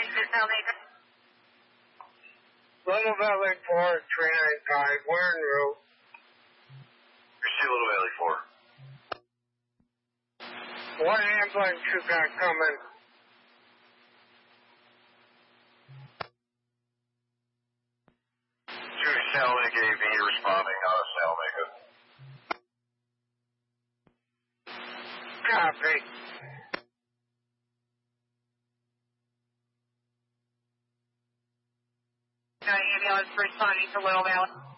Little Valley 4, 395, we're en route. Receive Little Valley 4. What ambulance you got coming? To Salmig AV responding on a Salmig. Copy. Ambulance responding to Little Valley.